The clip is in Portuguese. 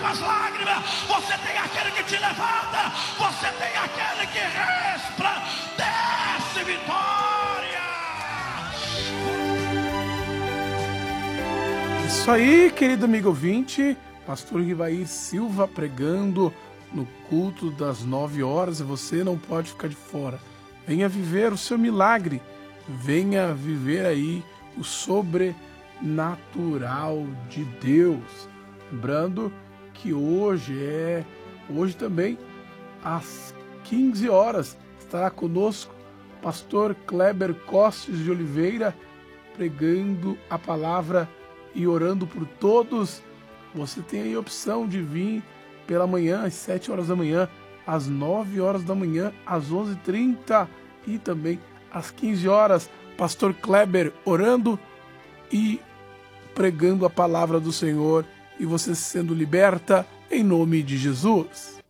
com as lágrimas, você tem aquele que te levanta, você tem aquele que resplandece vitória. Isso aí, querido amigo ouvinte, pastor Rivair Silva pregando no culto das 9 horas, e você não pode ficar de fora. Venha viver o seu milagre, venha viver aí o sobrenatural de Deus. Lembrando que hoje também, às 15 horas, estará conosco o pastor Kleber Costes de Oliveira, pregando a palavra e orando por todos. Você tem aí a opção de vir pela manhã, às 7 horas da manhã, às 9 horas da manhã, às 11h30 e também às 15 horas. Pastor Kleber orando e pregando a palavra do Senhor, e você sendo liberta em nome de Jesus.